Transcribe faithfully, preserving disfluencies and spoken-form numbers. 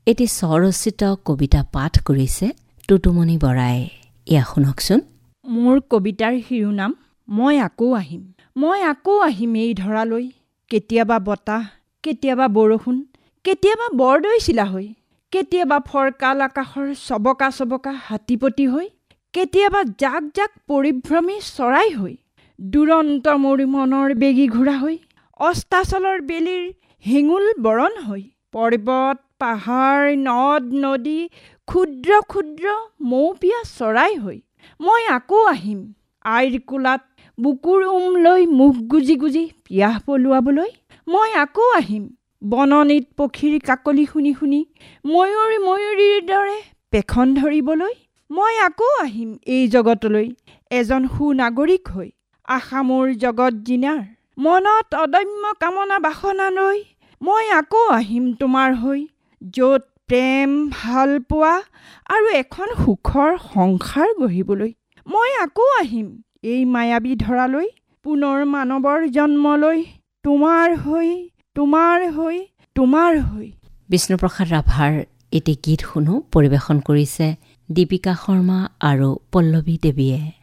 এটি স্বৰচিত কবিতা পাঠ কৰিছে টুটুমণি বৰাই। এয়া শুনকচোন। মোৰ কবিতাৰ শিৰোনাম মই আকৌ আহিম। মই আকৌ আহিম এই ধৰালৈ, কেতিয়াবা বতাহ, কেতিয়াবা বৰষুণ, কেতিয়াবা বৰদৈ চিলা হৈ, কেতিয়াবা ফৰকাল আকাশৰ চবকা চবকা হাতীপতি হৈ, কেতিয়াবা জাক জাক পৰিভ্ৰমী চৰাই হৈ, দুৰন্ত মোৰ মনৰ বেগী ঘূৰা হৈ, অস্তাচলৰ বেলিৰ হেঙুল বৰণ হৈ, পৰ্বত পাহাৰ নদ নদী ক্ষুদ্ৰ ক্ষুদ্ৰ মৌপিয়া চৰাই হৈ, মই আকৌ আহিম আইৰ কোলাত বুকুৰ উম লৈ মুখ গুজি গুজি পিয়াহ পলুৱাবলৈ। মই আকৌ আহিম বননিত পক্ষীৰ কাকলি শুনি শুনি ময়ূৰ ময়ূৰীৰ দৰে পেখন ধৰিবলৈ। মই আকৌ আহিম এই জগতলৈ এজন সুনাগৰিক হৈ, আশা মোৰ জগত জিনাৰ মনত অদম্য কামনা বাসনা লৈ। মই আকৌ আহিম তোমাৰ হৈ, য'ত প্ৰেম ভাল পোৱা আৰু এখন সুখৰ সংসাৰ গঢ়িবলৈ। মই আকৌ আহিম এই মায়াবী ধৰালৈ, পুনৰ মানৱৰ জন্মলৈ, তোমাৰ হৈ তোমাৰ হৈ তোমাৰ হৈ। বিষ্ণুপ্ৰসাদ ৰাভাৰ এটি গীত শুনো, পৰিৱেশন কৰিছে দীপিকা শৰ্মা আৰু পল্লৱী দেৱীয়ে।